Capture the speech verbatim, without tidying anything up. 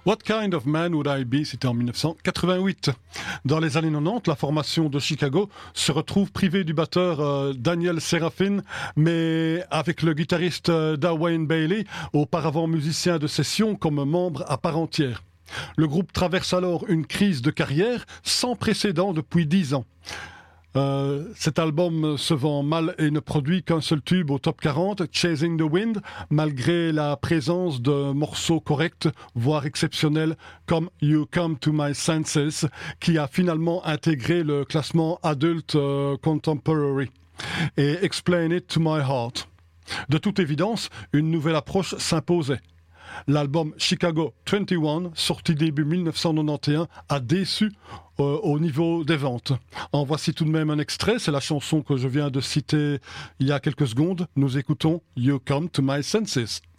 What Kind of Man Would I Be, c'était en dix-neuf cent quatre-vingt-huit. Dans les années quatre-vingt-dix, la formation de Chicago se retrouve privée du batteur euh, Daniel Serafin, mais avec le guitariste euh, Dwayne Bailey, auparavant musicien de session, comme membre à part entière. Le groupe traverse alors une crise de carrière sans précédent depuis dix ans. Euh, cet album se vend mal et ne produit qu'un seul tube au top quarante, Chasing the Wind, malgré la présence de morceaux corrects, voire exceptionnels, comme You Come to My Senses, qui a finalement intégré le classement Adult euh, Contemporary, et Explain It to My Heart. De toute évidence, une nouvelle approche s'imposait. L'album Chicago vingt et un, sorti début dix-neuf cent quatre-vingt-onze, a déçu euh, au niveau des ventes. En voici tout de même un extrait, c'est la chanson que je viens de citer il y a quelques secondes. Nous écoutons You Come to My Senses.